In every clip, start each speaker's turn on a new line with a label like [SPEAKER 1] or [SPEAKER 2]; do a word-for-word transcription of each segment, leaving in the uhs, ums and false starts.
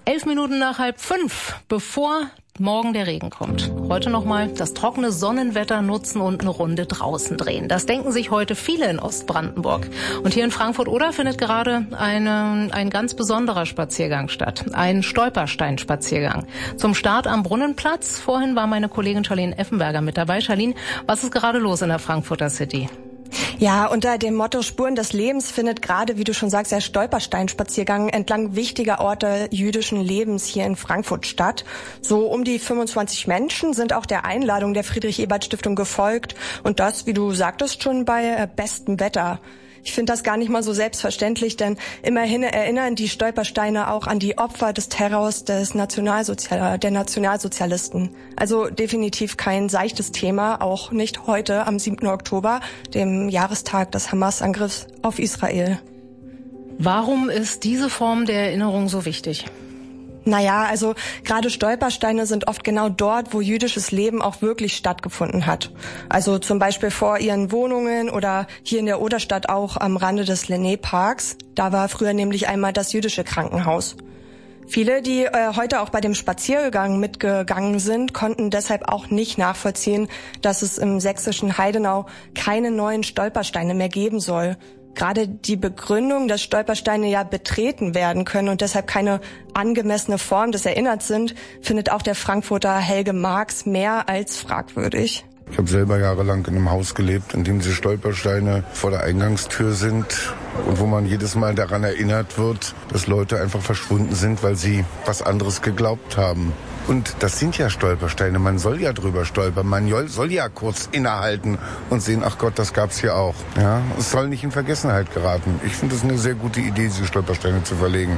[SPEAKER 1] Elf Minuten nach halb fünf, bevor morgen der Regen kommt. Heute nochmal das trockene Sonnenwetter nutzen und eine Runde draußen drehen. Das denken sich heute viele in Ostbrandenburg. Und hier in Frankfurt-Oder findet gerade eine, ein ganz besonderer Spaziergang statt. Ein Stolpersteinspaziergang. Zum Start am Brunnenplatz. Vorhin war meine Kollegin Charlene Effenberger mit dabei. Charlene, was ist gerade los in der Frankfurter City?
[SPEAKER 2] Ja, unter dem Motto Spuren des Lebens findet gerade, wie du schon sagst, der Stolpersteinspaziergang entlang wichtiger Orte jüdischen Lebens hier in Frankfurt statt. So um die fünfundzwanzig Menschen sind auch der Einladung der Friedrich-Ebert-Stiftung gefolgt. Und das, wie du sagtest, schon bei bestem Wetter. Ich finde das gar nicht mal so selbstverständlich, denn immerhin erinnern die Stolpersteine auch an die Opfer des Terrors des Nationalsozial- der Nationalsozialisten. Also definitiv kein seichtes Thema, auch nicht heute am siebten Oktober, dem Jahrestag des Hamas-Angriffs auf Israel.
[SPEAKER 1] Warum ist diese Form der Erinnerung so wichtig?
[SPEAKER 2] Naja, also gerade Stolpersteine sind oft genau dort, wo jüdisches Leben auch wirklich stattgefunden hat. Also zum Beispiel vor ihren Wohnungen oder hier in der Oderstadt auch am Rande des Lenné-Parks. Da war früher nämlich einmal das jüdische Krankenhaus. Viele, die äh, heute auch bei dem Spaziergang mitgegangen sind, konnten deshalb auch nicht nachvollziehen, dass es im sächsischen Heidenau keine neuen Stolpersteine mehr geben soll. Gerade die Begründung, dass Stolpersteine ja betreten werden können und deshalb keine angemessene Form des Erinnerns sind, findet auch der Frankfurter Helge Marx mehr als fragwürdig.
[SPEAKER 3] Ich habe selber jahrelang in einem Haus gelebt, in dem diese Stolpersteine vor der Eingangstür sind und wo man jedes Mal daran erinnert wird, dass Leute einfach verschwunden sind, weil sie was anderes geglaubt haben. Und das sind ja Stolpersteine, man soll ja drüber stolpern, man soll ja kurz innehalten und sehen, ach Gott, das gab's hier auch. Ja, es soll nicht in Vergessenheit geraten. Ich finde es eine sehr gute Idee, diese Stolpersteine zu verlegen.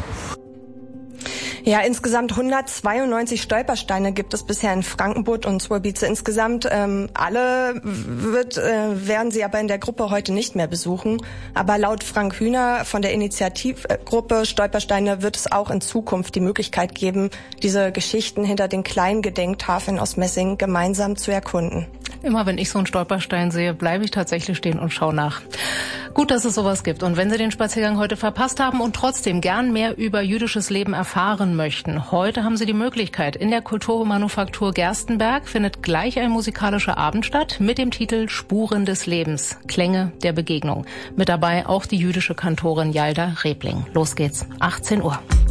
[SPEAKER 2] Ja, insgesamt hundertzweiundneunzig Stolpersteine gibt es bisher in Frankenbutt und Zwoerbieze. Insgesamt ähm, alle wird, äh, werden sie aber in der Gruppe heute nicht mehr besuchen. Aber laut Frank Hühner von der Initiativgruppe Stolpersteine wird es auch in Zukunft die Möglichkeit geben, diese Geschichten hinter den kleinen Gedenktafeln aus Messing gemeinsam zu erkunden.
[SPEAKER 1] Immer wenn ich so einen Stolperstein sehe, bleibe ich tatsächlich stehen und schaue nach. Gut, dass es sowas gibt. Und wenn Sie den Spaziergang heute verpasst haben und trotzdem gern mehr über jüdisches Leben erfahren möchten, heute haben Sie die Möglichkeit. In der Kulturmanufaktur Gerstenberg findet gleich ein musikalischer Abend statt mit dem Titel Spuren des Lebens, Klänge der Begegnung. Mit dabei auch die jüdische Kantorin Yalda Rebling. Los geht's, achtzehn Uhr.